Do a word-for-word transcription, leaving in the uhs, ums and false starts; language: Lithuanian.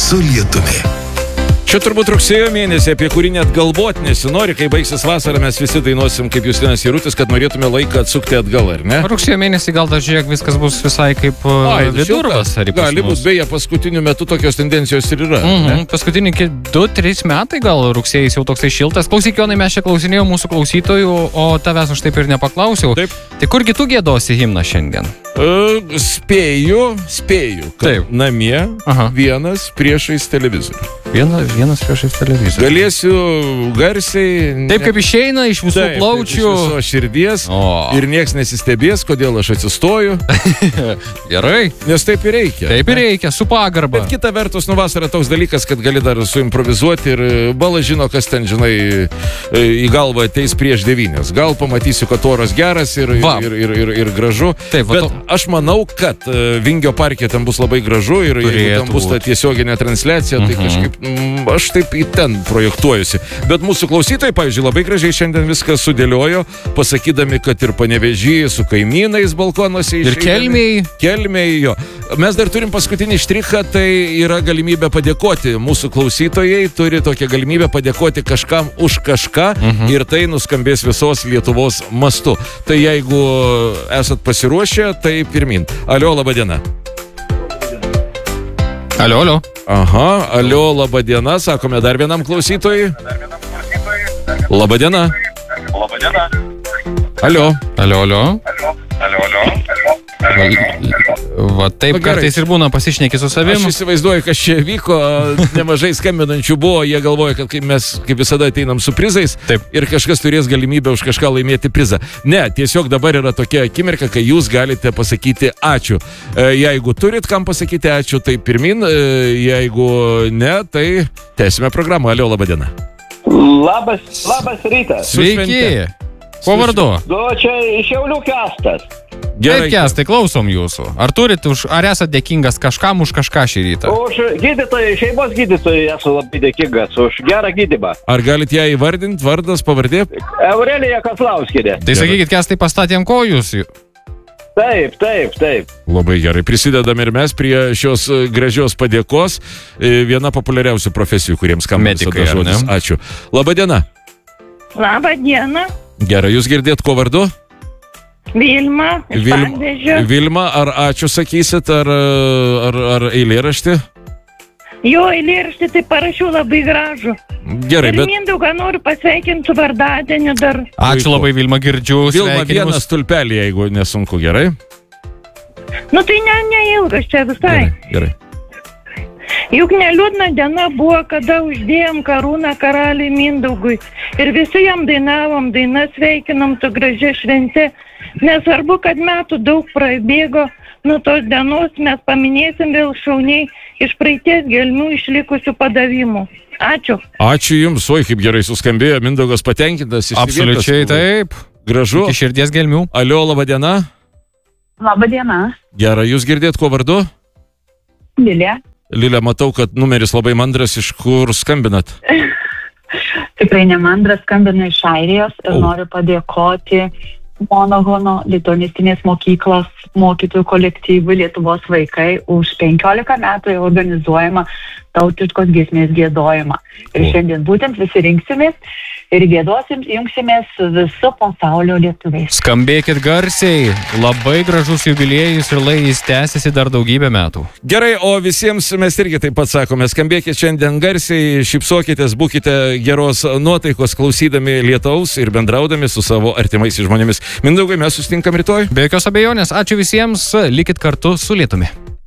su lietumi. Čia turbūt rugsėjo mėnesį, apie kurį net galvot nesinori, kai baigsis vasara, mes visi dainuosim kaip Justinas Jarutis, kad norėtume laiką atsukti atgal, ar ne? Rugsėjo mėnesį gal dar žiūrėk, viskas bus visai kaip Ai, vidurvasarį. Gali bus, beje, paskutiniu metu tokios tendencijos ir yra. Mhm, paskutiniai du trys metai gal rugsėjais jau toksai šiltas. Klausyk, Jonai, mes čia klausinėjau mūsų klausytojų, o tavęs aš taip ir nepaklausiau. Taip. Tai kurgi tu giedosi himną šiandien? Uh, spėju, spėju, kad Taip. namie Aha. vienas priešais televizorių. Viena, vienas priešais televizorių. Galėsiu garsiai... Taip kaip išeina iš visų Taip, plaučių. Iš viso širdies. O. Ir nieks nesistebės, kodėl aš atsistoju. Gerai. Nes taip ir reikia. Taip ir reikia, su pagarba. Bet kita vertus, nu vasara toks dalykas, kad gali dar suimprovizuoti ir bala žino, kas ten, žinai, į galvą ateis prieš devynės. Gal pamatysiu, kad oras geras ir, ir, ir, ir, ir gražu. Taip, bet to... aš manau, kad Vingio parke ten bus labai gražu ir Turėtų jeigu ten bus ta tiesioginė transliacija, tai Mhm. kažkaip m, aš taip į ten projektuojuosi. Bet mūsų klausytojai, pavyzdžiui, labai gražiai šiandien viską sudėliojo, pasakydami, kad ir Panevėžy su kaimynais balkonuose Ir kelmiai. Kelmiai, jo. Mes dar turim paskutinį štrichą, tai yra galimybė padėkoti. Mūsų klausytojai turi tokią galimybę padėkoti kažkam už kažką Mhm. ir tai nuskambės visos Lietuvos mastu. Tai jeigu esat pasiruošę, tai pirmin. Alio, laba diena. Alio, alio. Aha, alio, laba diena, sakome dar vienam klausytojui. Laba diena. Labą dieną. Alio. Alio, alio. Alio, alio. Va taip Va, gerai. kartais ir būna pasišneki su Aš savim. įsivaizduoju, kas čia vyko, nemažai skambinančių buvo, jie galvoja, kad kaip mes kaip visada ateinam su prizais Taip. ir kažkas turės galimybę už kažką laimėti prizą. Ne, tiesiog dabar yra tokia akimirka, kai jūs galite pasakyti ačiū. E, Jeigu turit kam pasakyti ačiū, tai pirmin, e, jeigu ne, tai tęsime programą. Alio, laba diena. Labas, labas rytas. Su Sveiki. švente. Kuo vardu? Nu, čia iš Šiaulių Kestas. Taip, Kestai, klausom jūsų. Ar turit už, ar esate dėkingas kažkam už kažką šį rytą? Už gydytojų, šeimos gydytojų esu labai dėkingas už gerą gydymą. Ar galit ją įvardinti, vardas, pavardė? Aurelija Kaslauskienė. Tai sakykit, Kestai, pastatėm kojus. Taip, taip, taip. Labai gerai. Prisidedam ir mes prie šios e, gražios padėkos. E, Viena populiariausių profesijų, kuriems skamba Medikai, visada ar ne? žodis. Ačiū. Labą dieną. Labą dieną, Gerai, jūs girdėt, ko vardu? Vilma, iš Vil- Panevėžio. Vilma, ar ačiū sakysit, ar, ar, ar eilėraštį? Jo eilėraštį tai parašiau labai gražų. Gerai, Ir bet Mindaugą noriu pasveikinti su vardadieniu dar. Ačiū Puiku. labai, Vilma, girdžiu. Vilma, vienas Sveikinimus. stulpelį, jeigu nesunku, gerai? Nu tai ne, neilgas čia visai. Gerai, gerai. Juk neliūdna diena buvo, kada uždėjom karūną karaliui Mindaugui. Ir visi jam dainavom, dainas sveikinom su gražia švente. Nesvarbu, kad metų daug prabėgo, nuo tos dienos mes paminėsim vėl šauniai iš praeities gelmių išlikusių padavimų. Ačiū. Ačiū Jums, oi, kaip gerai suskambėjo, Mindaugas patenkintas. išsivietęs. Absoliučiai taip. Gražu. Iki širdies gelmių. Alio, laba diena. Labą dieną, Gerai, jūs girdėt, ko vardu? Lilė. Lilė, matau, kad numeris labai mandras, iš kur skambinat? Tikrai nemandras, skambinu iš Airijos ir O. noriu padėkoti Monogono lituanistinės mokyklos mokytojų kolektyvui Lietuvos vaikai už penkiolika metų jau organizuojamą tautiškos giesmės giedojimą. Ir O. šiandien būtent visi rinksimės ir giedosim, jungsimės su viso pasaulio lietuviais. Skambėkit garsiai. Labai gražus jubiliejus ir lai jis tęsiasi dar daugybę metų. Gerai, o visiems mes irgi taip pat sakome, skambėkit šiandien garsiai, šypsokitės, būkite geros nuotaikos, klausydami lietaus ir bendraudami su savo artimais žmonėmis. Mindaugai, mes susitinkam rytoj. Be jokios abejonės, ačiū visiems, likit kartu su lietumi.